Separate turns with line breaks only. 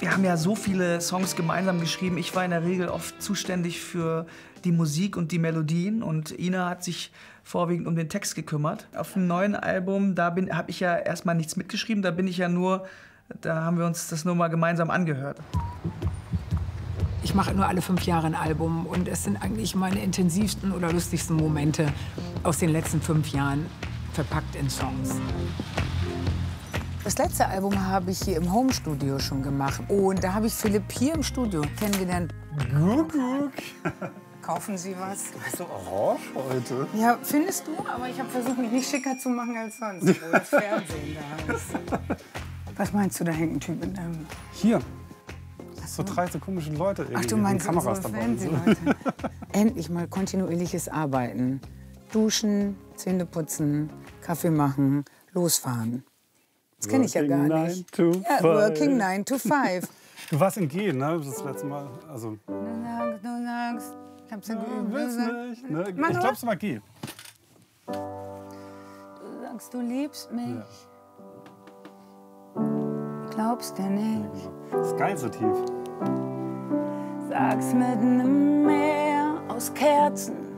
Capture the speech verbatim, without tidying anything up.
Wir haben ja so viele Songs gemeinsam geschrieben. Ich war in der Regel oft zuständig für die Musik und die Melodien und Ina hat sich vorwiegend um den Text gekümmert. Auf dem neuen Album, da habe ich ja erstmal nichts mitgeschrieben, da bin ich ja nur, da haben wir uns das nur mal gemeinsam angehört.
Ich mache nur alle fünf Jahre ein Album und es sind eigentlich meine intensivsten oder lustigsten Momente aus den letzten fünf Jahren verpackt in Songs. Das letzte Album habe ich hier im Home-Studio schon gemacht. Und da habe ich Philipp hier im Studio kennengelernt.
Guck, guck.
Kaufen Sie was?
Du bist so orange heute.
Ja, findest du? Aber ich habe versucht, mich nicht schicker zu machen als sonst, wo das Fernsehen da ist. Was meinst du, da hängt ein Typ in deinem...
Hier. So drei so komische Leute irgendwie.
Ach, du meinst
Kameras
unsere
dabei.
Fernsehleute. Endlich mal kontinuierliches Arbeiten. Duschen, Zähne putzen, Kaffee machen, losfahren. Das kenne ich ja gar nicht.
Working nine to
Ja,
five.
working nine to five.
Du warst in G, ne? Das letzte Mal. Also.
Du sagst, du sagst. Ich hab's ja
Ja,
geübt.
willst nicht, ne?
Mach
Ich
nur.
glaub's mal G.
Du sagst, du liebst mich.
Ja.
Glaubst ja nicht.
Das ist geil so tief.
Sag's mit nem Meer aus Kerzen